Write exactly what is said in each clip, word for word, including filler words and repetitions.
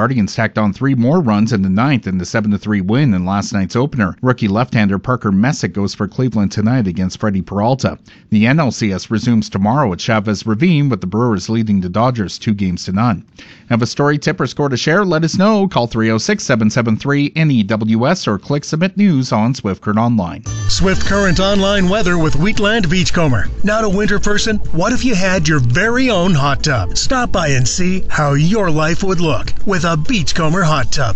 Guardians tacked on three more runs in the ninth in the seven to three win in last night's opener. Rookie left-hander Parker Messick goes for Cleveland tonight against Freddie Peralta. The N L C S resumes tomorrow at Chavez Ravine, with the Brewers leading the Dodgers two games to none. Have a story, tip, or score to share? Let us know. Call three oh six, seven seven three, N E W S or click Submit News on Swift Current Online. Swift Current Online weather with Wheatland Beachcomber. Not a winter person? What if you had your very own hot tub? Stop by and see how your life would look with a Beachcomber hot tub.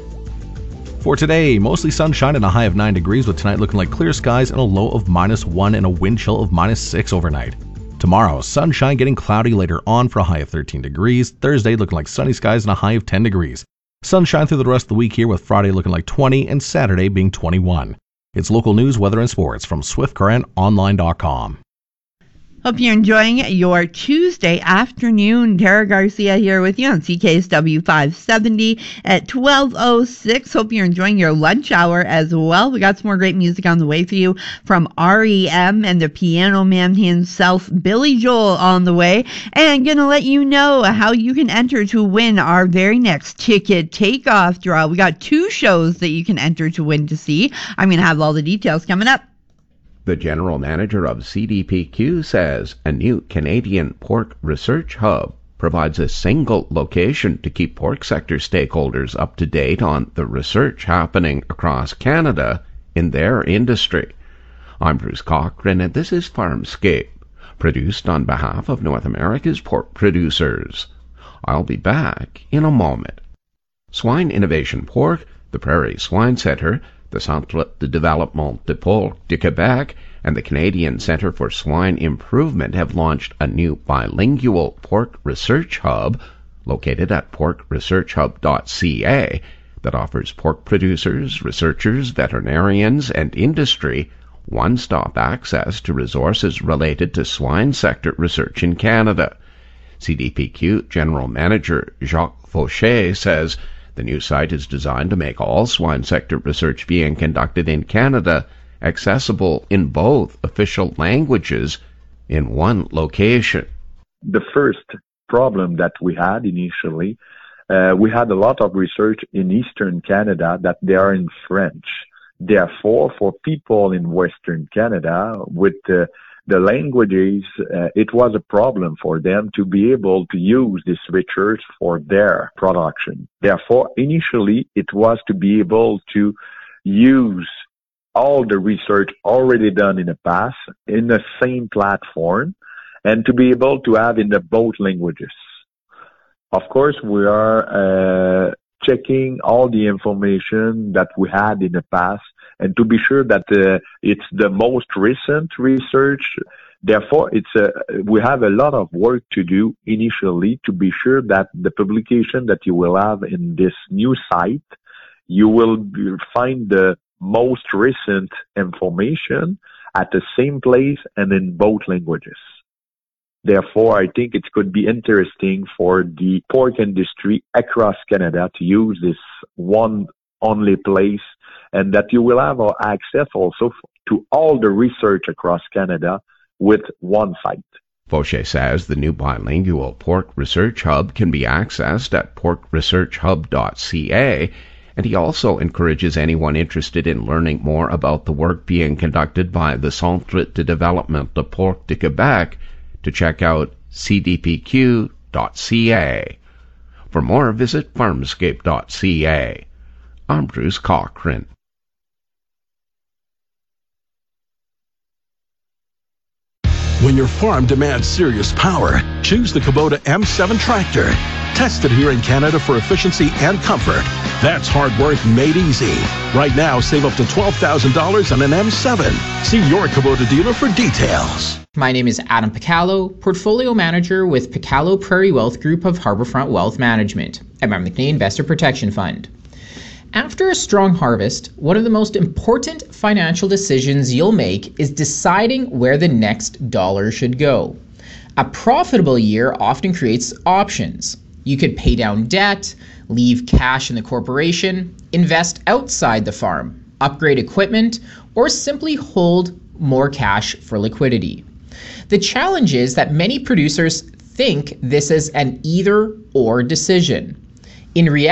For today, mostly sunshine and a high of nine degrees, with tonight looking like clear skies and a low of minus one and a wind chill of minus six overnight. Tomorrow, sunshine getting cloudy later on for a high of thirteen degrees. Thursday looking like sunny skies and a high of ten degrees. Sunshine through the rest of the week here, with Friday looking like twenty and Saturday being twenty-one. It's local news, weather, and sports from Swift Current Online dot com. Hope you're enjoying your Tuesday afternoon. Tara Garcia here with you on C K S W five seventy at twelve oh six. Hope you're enjoying your lunch hour as well. We got some more great music on the way for you from R E M and the Piano Man himself, Billy Joel, on the way. And going to let you know how you can enter to win our very next ticket takeoff draw. We got two shows that you can enter to win to see. I'm going to have all the details coming up. The general manager of C D P Q says a new Canadian pork research hub provides a single location to keep pork sector stakeholders up to date on the research happening across Canada in their industry. I'm Bruce Cochran, and this is Farmscape, produced on behalf of North America's pork producers. I'll be back in a moment. Swine Innovation Pork, the Prairie Swine Centre, the Centre de Développement de Porc de Québec, and the Canadian Centre for Swine Improvement have launched a new bilingual pork research hub located at pork research hub dot c a that offers pork producers, researchers, veterinarians, and industry one-stop access to resources related to swine sector research in Canada. C D P Q General Manager Jacques Fauché says the new site is designed to make all swine sector research being conducted in Canada accessible in both official languages in one location. The first problem that we had initially, uh, we had a lot of research in Eastern Canada that they are in French. Therefore, for people in Western Canada, with uh, the languages, uh, it was a problem for them to be able to use this research for their production. Therefore, initially, it was to be able to use all the research already done in the past in the same platform and to be able to have in the both languages. Of course, we are uh, checking all the information that we had in the past and to be sure that uh, it's the most recent research. Therefore, it's a, we have a lot of work to do initially to be sure that the publication that you will have in this new site, you will find the most recent information at the same place and in both languages. Therefore, I think it could be interesting for the pork industry across Canada to use this one only place, and that you will have access also to all the research across Canada with one site. Fauché says the new bilingual pork research hub can be accessed at pork research hub dot c a, and he also encourages anyone interested in learning more about the work being conducted by the Centre de Développement de Porc de Québec to check out c d p q dot c a. For more, visit farmscape dot c a. I'm Bruce Cochran. When your farm demands serious power, choose the Kubota M seven tractor. Tested here in Canada for efficiency and comfort. That's hard work made easy. Right now, save up to twelve thousand dollars on an M seven. See your Kubota dealer for details. My name is Adam Picallo, Portfolio Manager with Picallo Prairie Wealth Group of Harbourfront Wealth Management, a member of the Canadian Investor Protection Fund. After a strong harvest, one of the most important financial decisions you'll make is deciding where the next dollar should go. A profitable year often creates options. You could pay down debt, leave cash in the corporation, invest outside the farm, upgrade equipment, or simply hold more cash for liquidity. The challenge is that many producers think this is an either-or decision. In reality,